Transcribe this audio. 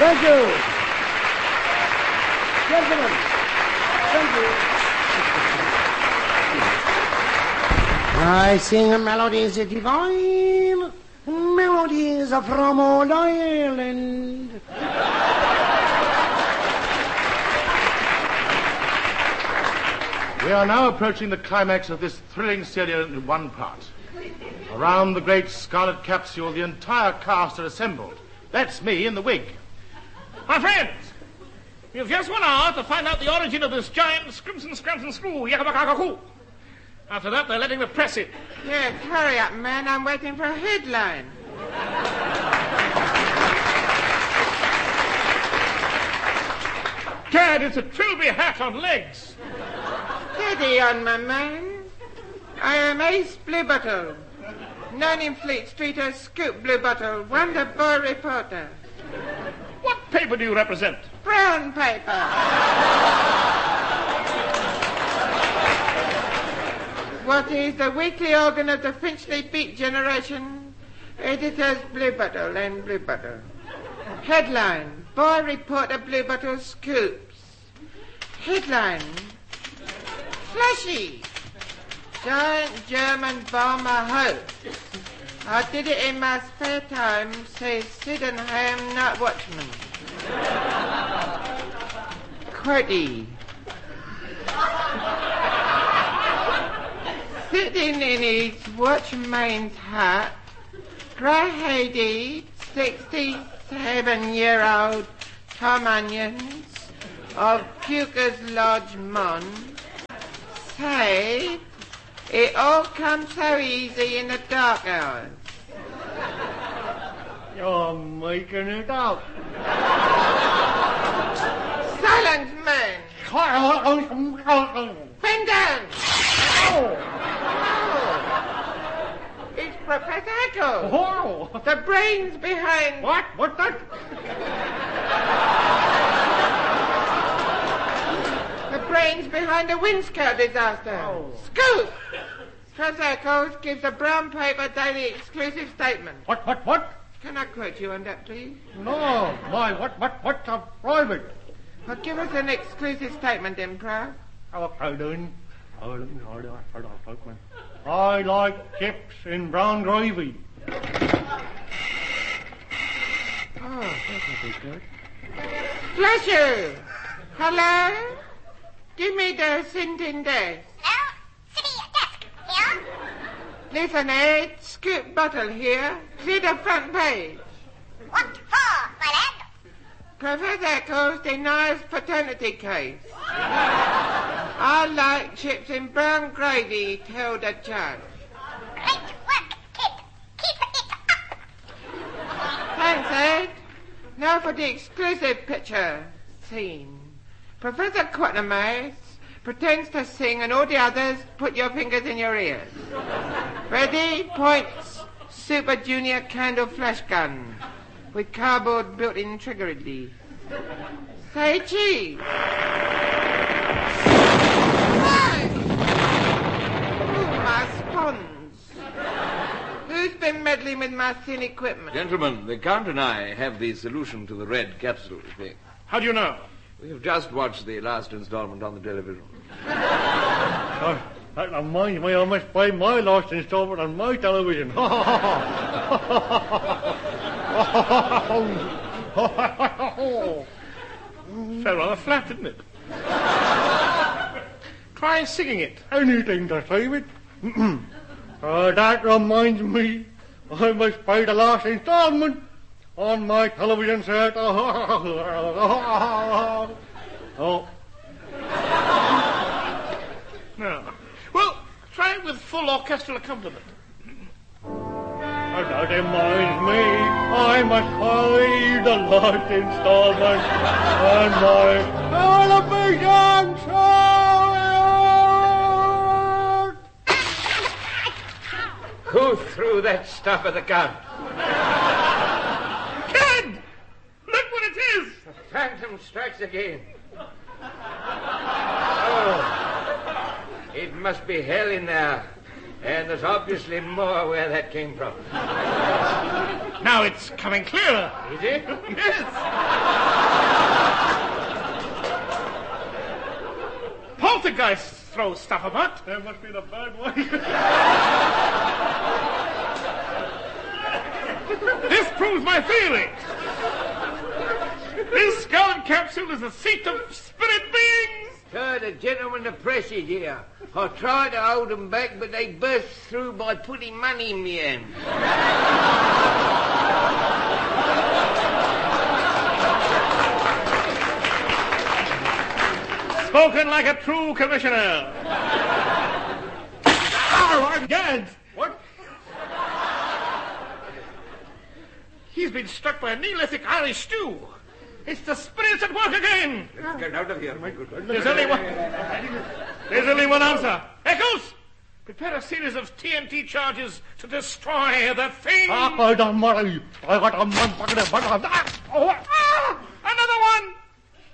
Thank you. Gentlemen, thank you. I sing melodies divine, melodies from old Ireland. We are now approaching the climax of this thrilling serial in one part. Around the great scarlet capsule, the entire cast are assembled. That's me in the wig. My friends, you've just 1 hour to find out the origin of this giant scrimson scramson screw, yakabakakakoo. After that, they're letting the press in. Yes, hurry up, man. I'm waiting for a headline. Gad, it's a Trilby hat on legs. Steady on, my man. I am Ace Bluebottle, known in Fleet Street as Scoop Bluebottle, Wonder Boy reporter. What paper do you represent? Brown paper. What is the weekly organ of the Finchley Beat generation? Editors Bluebottle and Bluebottle. Headline, Boy Reporter Bluebottle Scoops. Headline, Flashy. Giant German bomber hoax. I did it in my spare time, says Sydenham Night Watchman. Quirty. Sitting in his watchman's hat, grey-headed, 67-year-old Tom Onions of Puker's Lodge, Mon, said it all comes so easy in the dark hours. You're making it up. Silence, man! Bend down! Oh. It's Professor Echo. Oh. The brains behind... What? What's that? The brains behind the Windscout disaster. Oh. Scoop! Professor Echoes gives a brown paper daily exclusive statement. What? Can I quote you on that, please? No, what's a private? Well, give us an exclusive statement, Emperor. Okay, then. I like chips in brown gravy. Oh, that'll be good. Flasher! Hello? Give me the Sinton desk. Hello? City desk. Here? Listen, Ed. Scoop Bottle here. See the front page. What for, my lad? Professor Eccles denies paternity case. I like chips in brown gravy, told the judge. Great work, kid. Keep it up. Thanks, Ed. Now for the exclusive picture. Scene. Professor Quatermass pretends to sing and all the others put your fingers in your ears. Ready? Points. Super Junior candle flash gun with cardboard built-in trigger release. Say cheese. Hey! Ooh, my spons. Who's been meddling with my thin equipment? Gentlemen, the Count and I have the solution to the red capsule thing. How do you know? We have just watched the last installment on the television. That reminds me, I must play my last installment on my television. Fell rather flat, didn't it? Try singing it. Anything to save it. That reminds me, I must pay the last installment on my television set. Oh. No. Well, try it with full orchestral accompaniment. That reminds me, I must pay the last installment on my television set. Who threw that stuff at the gun? Kid! Look what it is! The phantom strikes again. Oh, it must be hell in there. And there's obviously more where that came from. Now it's coming clearer. Is it? Yes. Poltergeists throw stuff about. There must be the bad one. This proves my theory. This Scarlet Capsule is the seat of spirit beings. Sir, the gentlemen of press is here. I tried to hold them back, but they burst through by putting money in me hand. Spoken like a true commissioner. Oh, I'm gagged. What? He's been struck by a Neolithic Irish stew. It's the spirits at work again. Let's get out of here, my good friend. There's only one answer. Echoes, prepare a series of TNT charges to destroy the thing. I don't worry. I got a man fucking